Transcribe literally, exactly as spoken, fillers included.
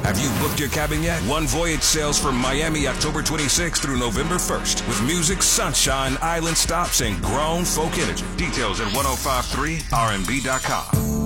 Have you booked your cabin yet? One Voyage sails from Miami October twenty-sixth through November first with music, sunshine, island stops, and grown folk energy. Details at ten fifty-three R and B dot com.